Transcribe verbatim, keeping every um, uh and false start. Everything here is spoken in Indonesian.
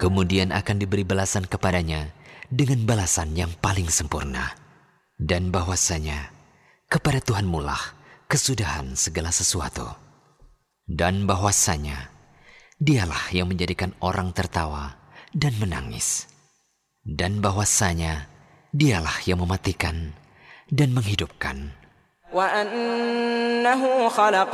kemudian akan diberi balasan kepadanya dengan balasan yang paling sempurna. Dan bahwasanya kepada Tuhanmu lah kesudahan segala sesuatu. Dan bahwasanya Dialah yang menjadikan orang tertawa dan menangis. Dan bahwasanya Dialah yang mematikan dan menghidupkan. وأنه خلق